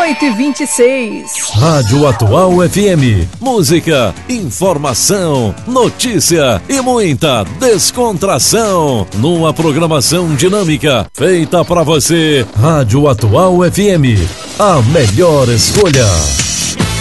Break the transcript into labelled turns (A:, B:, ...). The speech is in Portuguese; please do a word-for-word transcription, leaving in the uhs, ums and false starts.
A: oito e vinte e seis.
B: Rádio Atual F M. Música, informação, notícia e muita descontração. Numa programação dinâmica feita para você. Rádio Atual F M. A melhor escolha.